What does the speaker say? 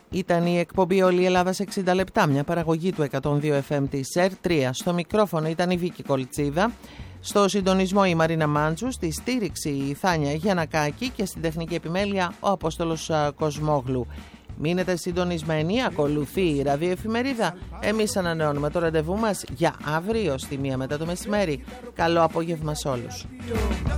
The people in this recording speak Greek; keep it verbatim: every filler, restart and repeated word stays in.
Ήταν η εκπομπή «Όλη η Ελλάδα σε εξήντα λεπτά», μια παραγωγή του εκατόν δύο εφ εμ της ΕΡ τρία. Στο μικρόφωνο ήταν η Βίκη Κολτσίδα, στο συντονισμό η Μαρίνα Μάντζου, στη στήριξη η Θάνια Γιαννακάκη και στην τεχνική επιμέλεια ο Απόστολος Κοσμόγλου. Μείνετε συντονισμένοι, ακολουθεί η ραδιοεφημερίδα. Εμείς ανανεώνουμε το ραντεβού μας για αύριο στη μία μετά το μεσημέρι. Καλό απόγευμα σε όλους.